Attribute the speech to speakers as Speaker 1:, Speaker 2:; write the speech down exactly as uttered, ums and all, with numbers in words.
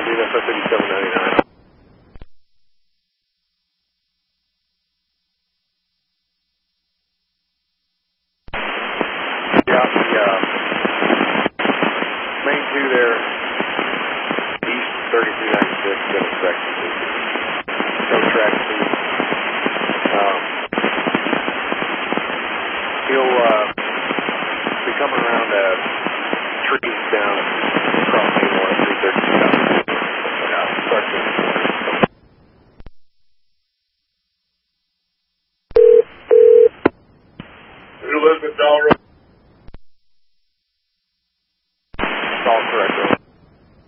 Speaker 1: Speed F S eighty-seven ninety-nine. Yeah, the uh, main two there, east thirty-three ninety-six, been inspected. No track speed. Um, he'll uh, be coming around uh, trees down across the north, three thirty-two. Yeah, start to